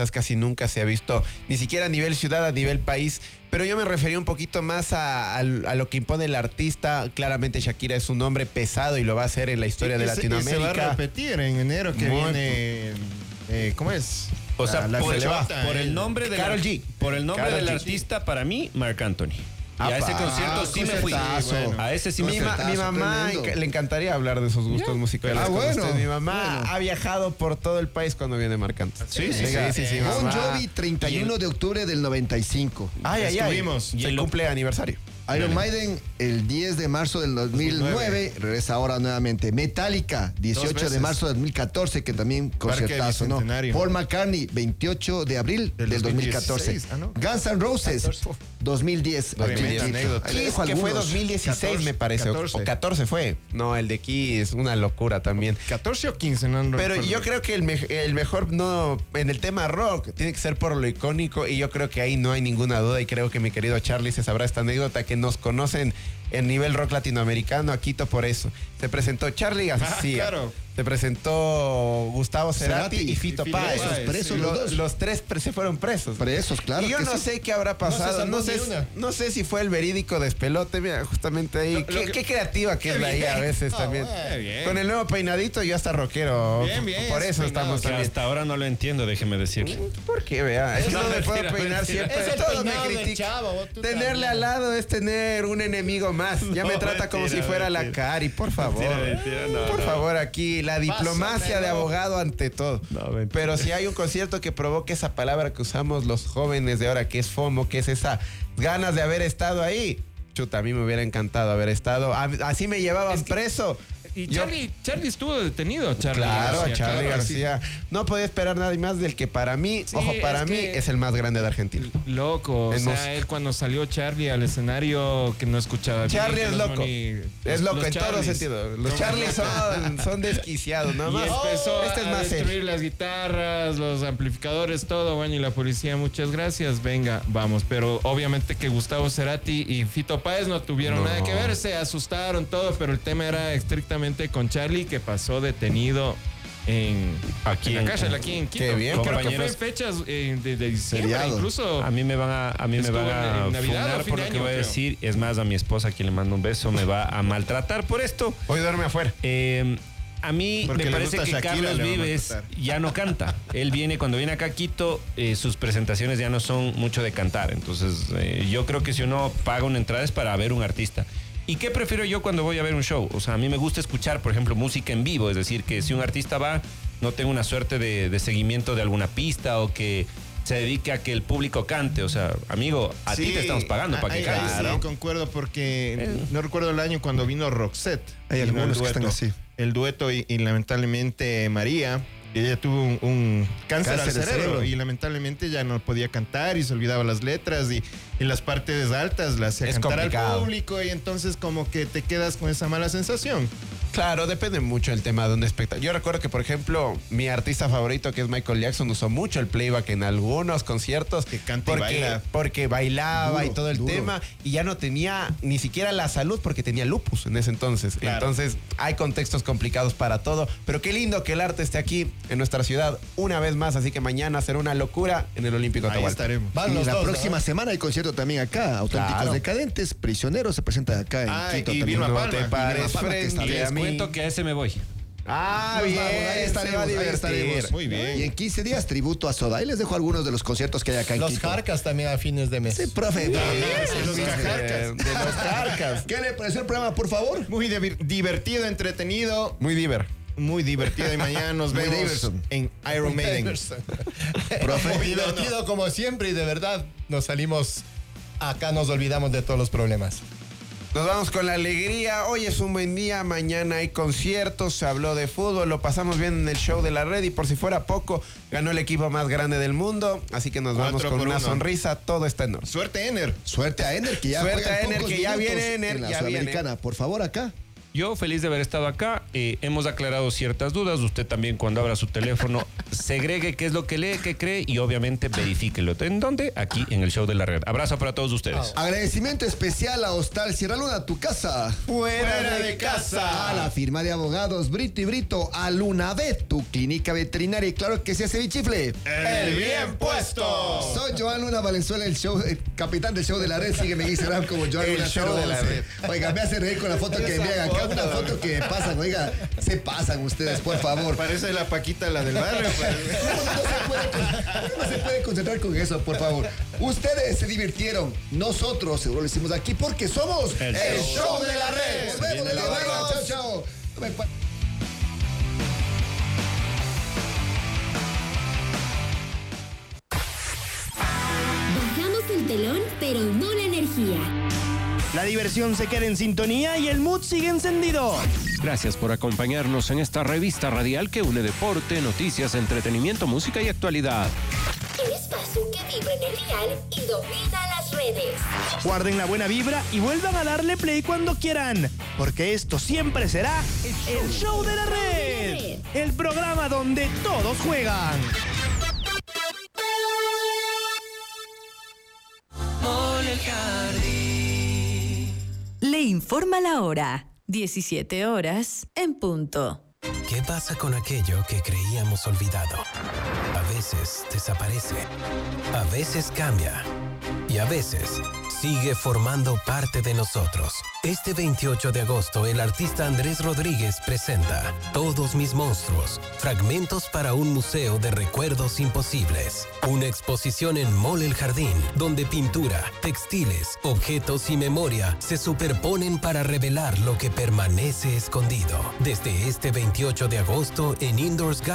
casi nunca se ha visto, ni siquiera a nivel ciudad, a nivel país. Pero yo me refería un poquito más a lo que impone el artista. Claramente Shakira es un nombre pesado y lo va a hacer en la historia de Latinoamérica. Se va a repetir en enero que viene. ¿Cómo es? O sea, por el nombre de Karol G. Por el nombre Karol del G. artista, para mí, Marc Anthony. Y a ese concierto sí me fui. A ese sí me Mi fui. mamá le encantaría hablar de esos gustos musicales. Ah, con bueno. usted. Mi mamá ha viajado por todo el país cuando viene marcando. Sí. Bon mamá. Jovi, 31 de octubre del 95. Ay. Estuvimos. Se cumple aniversario. Iron Maiden, el 10 de marzo del 2009, regresa ahora nuevamente. Metallica, 18 de marzo del 2014, que también conciertazo, ¿no? Bicentenario. Paul McCartney, 28 de abril del 2014. 2016, ¿no? Guns N' Roses, 2010. Tremenda anécdota. Ahí Kiss, dejo que fue algunos. 2016 me parece, 14. o 14 fue. No, el de Kiss es una locura también. 14 o 15, no Pero recuerdo. yo creo que el mejor, no, en el tema rock, tiene que ser por lo icónico, y yo creo que ahí no hay ninguna duda, y creo que mi querido Charlie se sabrá esta anécdota, que nos conocen en nivel rock latinoamericano, a Quito por eso. Se presentó Charlie García, claro. se presentó Gustavo Cerati y Fito Páez. presos los dos. Los tres se fueron presos. Presos, claro. Y yo que no sí. sé qué habrá pasado, no sé si fue el verídico despelote, mira, justamente ahí. Qué creativa que es la IA a veces también. bien. Con el nuevo peinadito yo hasta rockero. Bien, Por eso ese estamos Que también. hasta ahora no lo entiendo, déjeme decirle. ¿Por qué, vea? Es que no me puedo mentira, peinar mentira. siempre. Es el Todos me peinado del critican. chavo, vos, tú Tenerle también. al lado es tener un enemigo más. Ya me trata como si fuera la Cari, por favor. Mentira, no, Por no. favor, aquí la diplomacia de abogado ante todo. No, mentira. Pero si hay un concierto que provoque esa palabra que usamos los jóvenes de ahora, que es FOMO, que es esa ganas de haber estado ahí. Chuta, a mí me hubiera encantado haber estado. Así me llevaban preso. Y Yo- Charlie estuvo detenido, Charlie Claro, García, Charlie claro, García. No podía esperar nada más del que para mí, Sí, para es mí, que- es el más grande de Argentina. Loco, o En sea, música. él cuando salió Charlie al escenario que no escuchaba bien, Charlie que es no loco. ni- Es loco los en todo Charlies. sentido. Los Charlies son desquiciados, nada Y más. empezó Este es a más destruir serio. las guitarras, los amplificadores, todo, bueno, y la policía, muchas gracias, venga, vamos. Pero obviamente que Gustavo Cerati y Fito Páez no tuvieron nada que ver, se asustaron todo, pero el tema era estrictamente con Charlie, que pasó detenido Aquí en la en- cárcel, aquí en Quito. Qué bien, Creo que fue compañeros. en fechas de diciembre, Feriado. incluso. A mí me van a Estuvo en Navidad funar o fin por de lo que año, voy a creo. decir. Es más, a mi esposa, a quien le mando un beso, me va a maltratar por esto. Hoy duerme afuera. A mí Porque me le parece gusta que Shakira, Carlos le va a Vives maltratar. ya no canta. Cuando viene acá a Quito, sus presentaciones ya no son mucho de cantar. Entonces, yo creo que si uno paga una entrada es para ver un artista. ¿Y qué prefiero yo cuando voy a ver un show? O sea, a mí me gusta escuchar, por ejemplo, música en vivo. Es decir, que si un artista va, no tengo una suerte de seguimiento de alguna pista o que se dedique a que el público cante. O sea, amigo, a ti te estamos pagando para que ahí cantes. sí, concuerdo porque no recuerdo el año cuando vino Roxette. Hay Vino algunos el que están dueto. así. El dueto y lamentablemente María, ella tuvo un cáncer al Cáncer de cerebro cerebro. y lamentablemente ya no podía cantar y se olvidaba las letras y las partes altas las hacía Es cantar complicado. al público y entonces como que te quedas con esa mala sensación. Claro, depende mucho del tema de un espectáculo. Yo recuerdo que, por ejemplo, mi artista favorito, que es Michael Jackson, usó mucho el playback en algunos conciertos. Que canta y baila. Porque bailaba Duro, y todo el duro. tema. Y ya no tenía ni siquiera la salud porque tenía lupus en ese entonces. Claro. Entonces, hay contextos complicados para todo. Pero qué lindo que el arte esté aquí en nuestra ciudad una vez más. Así que mañana será una locura en el Olímpico Ahí Atahualpa. estaremos. Van Y los la dos, próxima ¿no? semana hay concierto también acá. Auténticos Claro. Decadentes, Prisioneros se presenta acá en Quito y también. Vilma No Palma. te Y pares Vilma Palma, que está frente bien. a Les mí. cuento que a ese me voy. Ah, Nos bien, vamos, ahí se estaremos, va a ahí divertir. estaremos. Muy bien. Y en 15 días, tributo a Soda. Ahí les dejo algunos de los conciertos que hay acá en Los Quito. Jarcas también a fines de mes. Sí, profe. los De cajarcas. los carcas. ¿Qué le pareció el programa, por favor? Muy divertido, entretenido, Muy diver. muy divertido y mañana nos Muy vemos Diverson. en Iron Maiden. Profe. Muy divertido como siempre y de verdad nos salimos, acá nos olvidamos de todos los problemas. Nos vamos con la alegría. Hoy es un buen día, mañana hay conciertos, se habló de fútbol, lo pasamos bien en el show de la red y por si fuera poco, ganó el equipo más grande del mundo. Así que nos vamos 4 con por una 1. sonrisa, todo está en orden. Suerte, Ener. Suerte a Ener, que ya Suerte juega a en Ener, pocos que ya minutos viene Ener, en la ya viene. Sudamericana. Por favor, acá. Yo feliz de haber estado acá. Hemos aclarado ciertas dudas. Usted también, cuando abra su teléfono, segregue qué es lo que lee, qué cree y obviamente verifíquelo. ¿En dónde? Aquí en el Show de la Red. Abrazo para todos ustedes. Agradecimiento especial a Hostal Sierra Luna, tu casa. Fuera de casa. A la firma de abogados Brito y Brito, a Lunavet, tu clínica veterinaria. Y claro que se hace bichifle. El bien puesto. Soy Joan Luna Valenzuela, el capitán del Show de la Red. Sígueme en Instagram como Joan El Luna Show de la 011. Red. Oiga, me hace reír con la foto que envían acá. Una foto que pasan, oiga, se pasan ustedes, por favor. Parece la Paquita, la del barrio. No se puede concentrar con eso, por favor. Ustedes se divirtieron. Nosotros seguro lo hicimos aquí porque somos El Show de la Red. Nos vemos de la verga. Chao, chao. Bajamos el telón, pero no la energía. La diversión se queda en sintonía y el mood sigue encendido. Gracias por acompañarnos en esta revista radial que une deporte, noticias, entretenimiento, música y actualidad. El espacio que vibra en el dial y domina las redes. Guarden la buena vibra y vuelvan a darle play cuando quieran, porque esto siempre será el Show de la Red, el programa donde todos juegan. Le informa la hora. 17 horas en punto. ¿Qué pasa con aquello que creíamos olvidado? A veces desaparece, a veces cambia y a veces sigue formando parte de nosotros. Este 28 de agosto, el artista Andrés Rodríguez presenta Todos mis monstruos, fragmentos para un museo de recuerdos imposibles. Una exposición en Mall El Jardín, donde pintura, textiles, objetos y memoria se superponen para revelar lo que permanece escondido. Desde este 28 de agosto en Indoors